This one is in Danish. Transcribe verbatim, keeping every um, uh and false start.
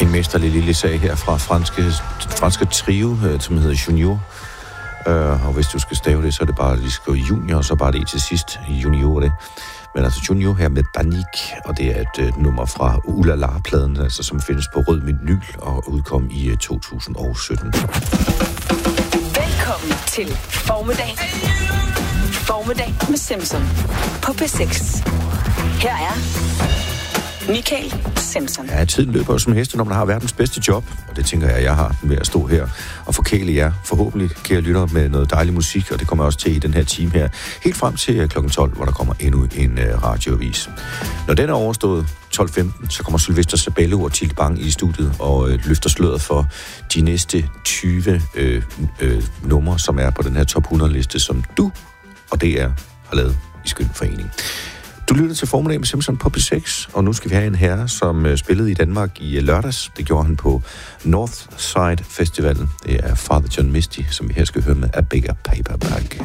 en mesterlig lille sag her fra franske, franske trio, som hedder Junior. Uh, og hvis du skal stave det, så er det bare lige skrive junior, og så bare det til sidst, Junior det. Men altså Junior her med Danik, og det er et uh, nummer fra Ulala-pladen, altså, som findes på Rød Vinyl og udkom i uh, to tusind og sytten. Velkommen til Formiddag. Formiddag med Simpson på P seks. Her er Michael Simpson. Ja, tiden løber jo som heste, når man har verdens bedste job, og det tænker jeg, jeg har med at stå her og forkæle jer. Forhåbentlig kan jeg lytte med noget dejlig musik, og det kommer også til i den her time her, helt frem til klokken tolv, hvor der kommer endnu en uh, radioavis. Når den er overstået tolv femten, så kommer Sylvester Sabello og Tilde Bang i studiet og øh, løfter sløret for de næste tyve øh, øh, numre, som er på den her top hundrede-liste, som du og D R har lavet i skøn forening. Du lytter til Formiddag med Simpson på P seks, og nu skal vi have en herre, som øh, spillede i Danmark i øh, lørdags. Det gjorde han på Northside Festivalen. Det er Father John Misty, som vi her skal høre med A Bigger Paper Bag.